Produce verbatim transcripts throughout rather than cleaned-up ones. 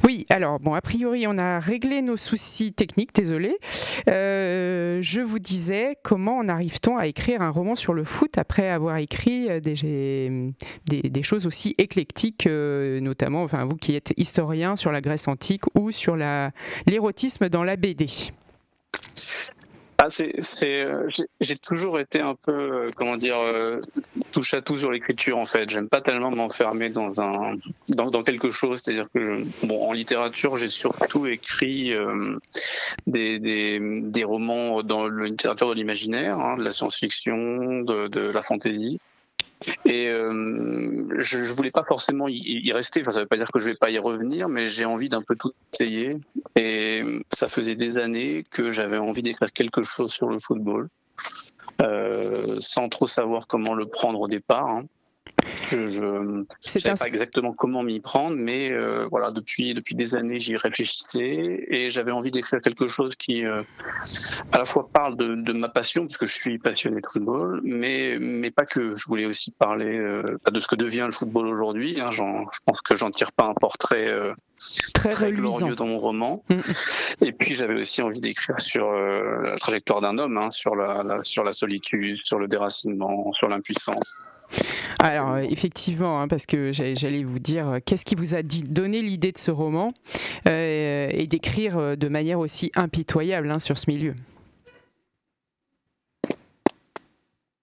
Oui, alors bon, a priori, on a réglé nos soucis techniques, désolé. Euh, je vous disais, comment en arrive-t-on à écrire un roman sur le foot après avoir écrit des, des, des choses aussi éclectiques, euh, notamment, enfin, vous qui êtes historien sur la Grèce antique ou sur la, l'érotisme dans la B D? Ah, c'est, c'est, euh, j'ai, j'ai toujours été un peu, euh, comment dire, euh, touche à tout sur l'écriture en fait. J'aime pas tellement m'enfermer dans un, dans, dans quelque chose. C'est-à-dire que, je, bon, en littérature, j'ai surtout écrit euh, des, des, des romans dans la littérature de l'imaginaire, hein, de la science-fiction, de, de la fantasy. Et euh, je, je voulais pas forcément y, y rester. Enfin, ça veut pas dire que je vais pas y revenir, mais j'ai envie d'un peu tout essayer. Et ça faisait des années que j'avais envie d'écrire quelque chose sur le football, euh, sans trop savoir comment le prendre au départ. Hein. Je ne savais un... pas exactement comment m'y prendre, mais euh, voilà, depuis, depuis des années, j'y réfléchissais et j'avais envie d'écrire quelque chose qui, euh, à la fois, parle de, de ma passion, parce que je suis passionné de football, mais, mais pas que. Je voulais aussi parler euh, de ce que devient le football aujourd'hui. Hein. J'en, je pense que j'en tire pas un portrait euh, très, très glorieux dans mon roman. Mmh. Et puis, j'avais aussi envie d'écrire sur euh, la trajectoire d'un homme, hein, sur, la, la, sur la solitude, sur le déracinement, sur l'impuissance. Alors effectivement, hein, parce que j'allais vous dire, qu'est-ce qui vous a dit, donné l'idée de ce roman euh, et d'écrire de manière aussi impitoyable hein, sur ce milieu? Allô ?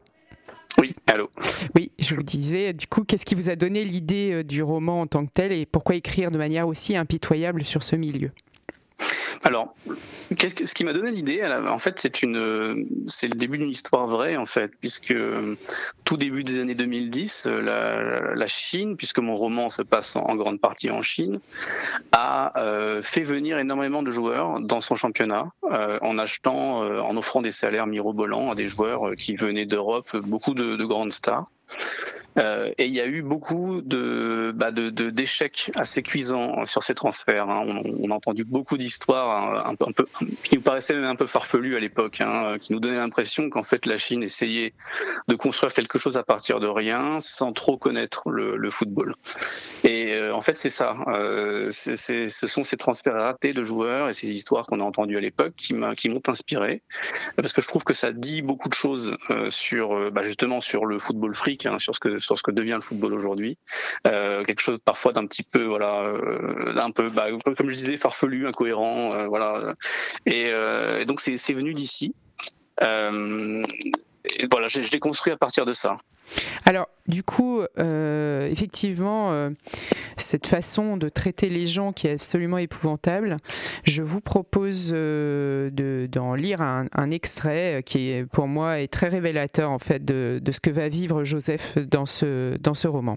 Oui, allô. Oui, je vous disais, du coup, qu'est-ce qui vous a donné l'idée du roman en tant que tel et pourquoi écrire de manière aussi impitoyable sur ce milieu ? Alors, qu'est-ce que, ce qui m'a donné l'idée, en fait, c'est une, c'est le début d'une histoire vraie, en fait, puisque tout début des années deux mille dix, la, la Chine, puisque mon roman se passe en, en grande partie en Chine, a euh, fait venir énormément de joueurs dans son championnat, euh, en achetant, euh, en offrant des salaires mirobolants à des joueurs qui venaient d'Europe, beaucoup de, de grandes stars. Euh, et il y a eu beaucoup de, bah de, de d'échecs assez cuisants sur ces transferts. Hein. On, on a entendu beaucoup d'histoires un, un peu, un peu, qui nous paraissaient même un peu farfelues à l'époque, hein, qui nous donnaient l'impression qu'en fait la Chine essayait de construire quelque chose à partir de rien, sans trop connaître le, le football. Et euh, en fait c'est ça. Euh, c'est, c'est, ce sont ces transferts ratés de joueurs et ces histoires qu'on a entendues à l'époque qui, m'a, qui m'ont inspiré, parce que je trouve que ça dit beaucoup de choses euh, sur, bah, justement sur le football fric, hein, sur ce que sur ce que devient le football aujourd'hui, euh, quelque chose parfois d'un petit peu voilà, euh, un peu bah, comme je disais farfelu, incohérent, euh, voilà. Et, euh, et donc c'est, c'est venu d'ici. Euh, et voilà, je, je l'ai construit à partir de ça. Alors, du coup, euh, effectivement, euh, cette façon de traiter les gens qui est absolument épouvantable, je vous propose euh, de, d'en lire un, un extrait qui, est, pour moi, est très révélateur en fait de, de ce que va vivre Joseph dans ce, dans ce roman.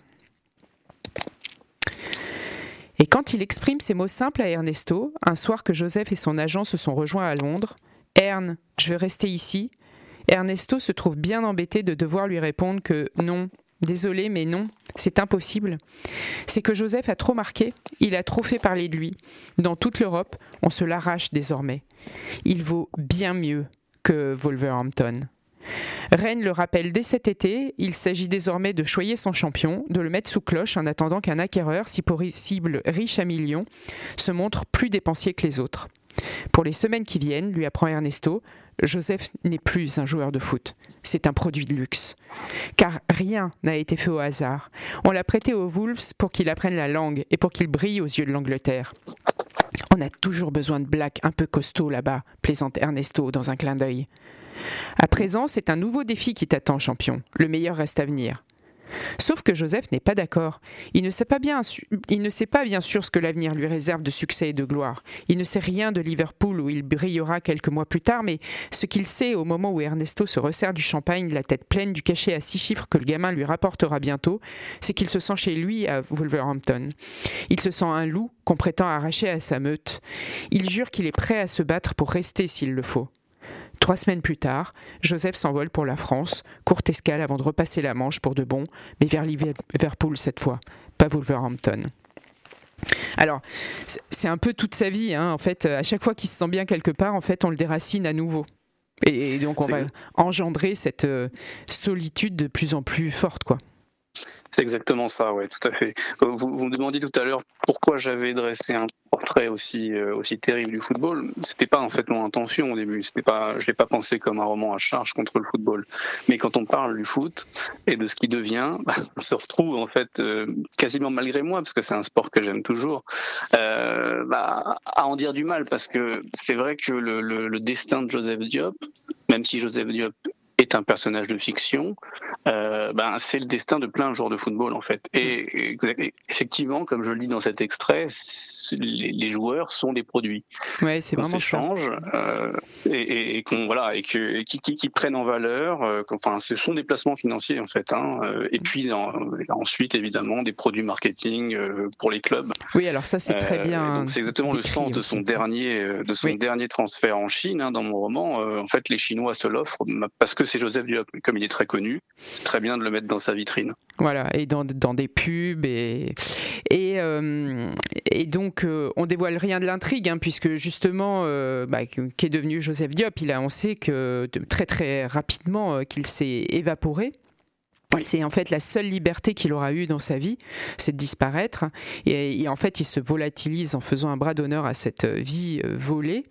Et quand il exprime ces mots simples à Ernesto, un soir que Joseph et son agent se sont rejoints à Londres, « Ern, je veux rester ici », Ernesto se trouve bien embêté de devoir lui répondre que non, désolé, mais non, c'est impossible. C'est que Joseph a trop marqué, il a trop fait parler de lui. Dans toute l'Europe, on se l'arrache désormais. Il vaut bien mieux que Wolverhampton. Rennes le rappelle dès cet été, il s'agit désormais de choyer son champion, de le mettre sous cloche en attendant qu'un acquéreur, si possible riche à millions, se montre plus dépensier que les autres. Pour les semaines qui viennent, lui apprend Ernesto, Joseph n'est plus un joueur de foot, c'est un produit de luxe. Car rien n'a été fait au hasard. On l'a prêté aux Wolves pour qu'il apprenne la langue et pour qu'il brille aux yeux de l'Angleterre. On a toujours besoin de blacks un peu costauds là-bas, plaisante Ernesto dans un clin d'œil. À présent, c'est un nouveau défi qui t'attend, champion. Le meilleur reste à venir. Sauf que Joseph n'est pas d'accord. Il ne sait pas bien, il ne sait pas bien sûr ce que l'avenir lui réserve de succès et de gloire. Il ne sait rien de Liverpool où il brillera quelques mois plus tard, mais ce qu'il sait au moment où Ernesto se resserre du champagne, la tête pleine du cachet à six chiffres que le gamin lui rapportera bientôt, c'est qu'il se sent chez lui à Wolverhampton. Il se sent un loup qu'on prétend arracher à sa meute. Il jure qu'il est prêt à se battre pour rester s'il le faut. Trois semaines plus tard, Joseph s'envole pour la France, courte escale avant de repasser la Manche pour de bon, mais vers Liverpool cette fois, pas Wolverhampton. Alors, c'est un peu toute sa vie, hein. En fait, à chaque fois qu'il se sent bien quelque part, en fait, on le déracine à nouveau. Et donc, on va engendrer cette solitude de plus en plus forte, quoi. C'est exactement ça, ouais, tout à fait. Vous, vous me demandiez tout à l'heure pourquoi j'avais dressé un portrait aussi euh, aussi terrible du football. C'était pas en fait mon intention au début. C'était pas, je l'ai pas pensé comme un roman à charge contre le football. Mais quand on parle du foot et de ce qui devient, bah, on se retrouve en fait euh, quasiment malgré moi, parce que c'est un sport que j'aime toujours, euh, bah, à en dire du mal, parce que c'est vrai que le, le, le destin de Joseph Diop, même si Joseph Diop est un personnage de fiction, euh, ben, c'est le destin de plein de joueurs de football en fait. Et, et effectivement, comme je le lis dans cet extrait, les, les joueurs sont des produits. Ouais, c'est vraiment s'échange euh, et, et, et qu'on voilà et, que, et qui, qui, qui prennent en valeur. Euh, enfin, ce sont des placements financiers en fait. Hein, euh, et puis en, ensuite, évidemment, des produits marketing euh, pour les clubs. Oui, alors ça c'est très bien. Euh, donc c'est exactement le sens de son aussi. dernier de son oui. dernier transfert en Chine hein, dans mon roman. Euh, en fait, les Chinois se l'offrent parce que c'est Joseph Diop, comme il est très connu, c'est très bien de le mettre dans sa vitrine. Voilà, et dans, dans des pubs, et, et, euh, et donc euh, on dévoile rien de l'intrigue, hein, puisque justement, euh, bah, qu'est devenu Joseph Diop, il a, on sait que très très rapidement euh, qu'il s'est évaporé. C'est en fait la seule liberté qu'il aura eue dans sa vie, c'est de disparaître. Et, et en fait, il se volatilise en faisant un bras d'honneur à cette vie euh, volée.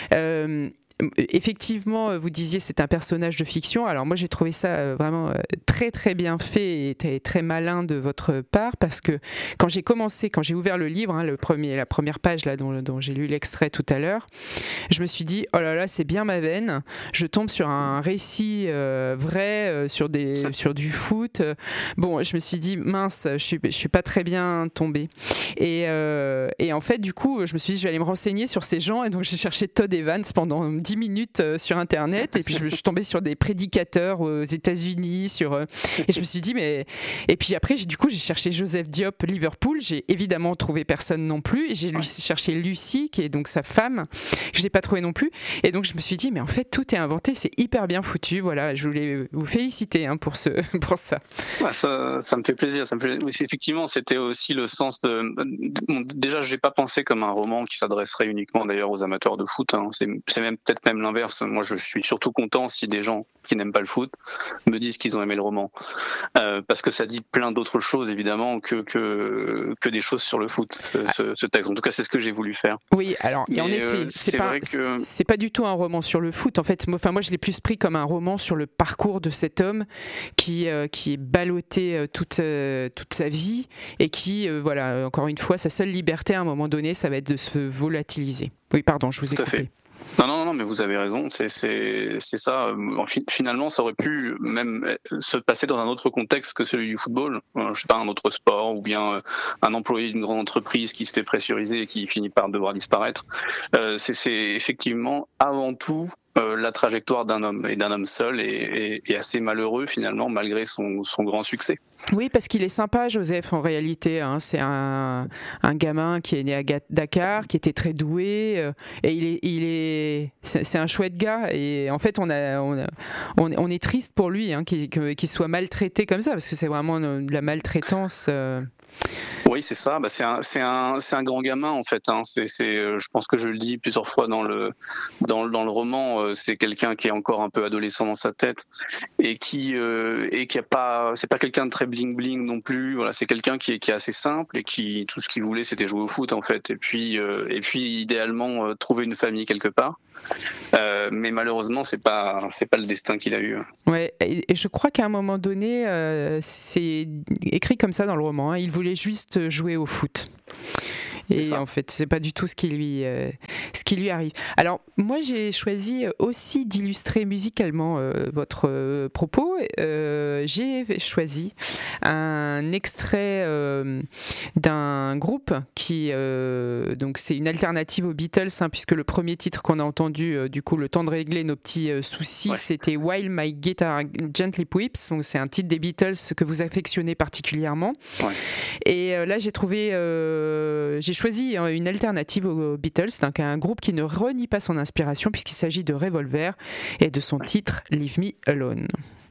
Euh, Effectivement, vous disiez c'est un personnage de fiction. Alors moi j'ai trouvé ça vraiment très très bien fait et très malin de votre part, parce que quand j'ai commencé, quand j'ai ouvert le livre, hein, le premier, la première page là dont, dont j'ai lu l'extrait tout à l'heure, je me suis dit oh là là c'est bien ma veine. Je tombe sur un récit euh, vrai euh, sur des sur du foot. Bon, je me suis dit mince, je suis je suis pas très bien tombée. Et euh, et en fait du coup je me suis dit je vais aller me renseigner sur ces gens, et donc j'ai cherché Todd Evans pendant dix minutes sur internet, et puis je suis tombée sur des prédicateurs aux États-Unis sur et je me suis dit mais et puis après j'ai du coup j'ai cherché Joseph Diop Liverpool, j'ai évidemment trouvé personne non plus, et j'ai lui, cherché Lucie qui est donc sa femme, que je n'ai pas trouvé non plus, et donc je me suis dit mais en fait tout est inventé, c'est hyper bien foutu. Voilà, je voulais vous féliciter hein, pour ce pour ça. Ouais, ça ça me fait plaisir, ça me fait... effectivement c'était aussi le sens de bon, déjà je n'ai pas pensé comme un roman qui s'adresserait uniquement d'ailleurs aux amateurs de foot, hein. c'est, c'est même peut-être même l'inverse. Moi, je suis surtout content si des gens qui n'aiment pas le foot me disent qu'ils ont aimé le roman, euh, parce que ça dit plein d'autres choses évidemment que que que des choses sur le foot. Ce, ce, ce texte, en tout cas, c'est ce que j'ai voulu faire. Oui, alors et en effet, euh, c'est, c'est pas que... c'est pas du tout un roman sur le foot. En fait, enfin moi, je l'ai plus pris comme un roman sur le parcours de cet homme qui euh, qui est ballotté euh, toute euh, toute sa vie, et qui euh, voilà, encore une fois, sa seule liberté à un moment donné, ça va être de se volatiliser. Oui, pardon, je vous ai tout à coupé. Fait. Non, non, non, mais vous avez raison, c'est, c'est, c'est ça. Finalement, ça aurait pu même se passer dans un autre contexte que celui du football. Je sais pas, un autre sport, ou bien un employé d'une grande entreprise qui se fait pressuriser et qui finit par devoir disparaître. C'est, c'est effectivement avant tout Euh, la trajectoire d'un homme, et d'un homme seul, et, et, et assez malheureux finalement malgré son, son grand succès. Oui, parce qu'il est sympa, Joseph, en réalité. Hein. C'est un, un gamin qui est né à Dakar, qui était très doué, euh, et il est, il est, c'est, c'est un chouette gars. Et en fait, on, a, on, a, on, on est triste pour lui hein, qu'il, qu'il soit maltraité comme ça, parce que c'est vraiment de la maltraitance. Euh... Oui, c'est ça. Bah, c'est un, c'est un, c'est un grand gamin en fait. Hein. C'est, c'est, je pense que je le dis plusieurs fois dans le, dans, dans le roman. C'est quelqu'un qui est encore un peu adolescent dans sa tête, et qui, euh, et qui a pas, c'est pas quelqu'un de très bling bling non plus. Voilà, c'est quelqu'un qui est, qui est assez simple, et qui, tout ce qu'il voulait, c'était jouer au foot en fait. Et puis, euh, et puis idéalement euh, trouver une famille quelque part. Euh, mais malheureusement, c'est pas, c'est pas le destin qu'il a eu. Ouais, et je crois qu'à un moment donné, euh, c'est écrit comme ça dans le roman. Hein, il voulait juste jouer au foot. Et en fait, c'est pas du tout ce qui lui, euh, ce qui lui arrive. Alors, moi, j'ai choisi aussi d'illustrer musicalement euh, votre euh, propos. Euh, j'ai choisi un extrait euh, d'un groupe qui, euh, donc, c'est une alternative aux Beatles, hein, puisque le premier titre qu'on a entendu, euh, du coup, le temps de régler nos petits euh, soucis, ouais. C'était While My Guitar Gently Weeps. Donc, c'est un titre des Beatles que vous affectionnez particulièrement. Ouais. Et euh, là, j'ai trouvé, euh, j'ai choisi une alternative aux Beatles, donc un groupe qui ne renie pas son inspiration, puisqu'il s'agit de Revolver et de son titre Leave Me Alone.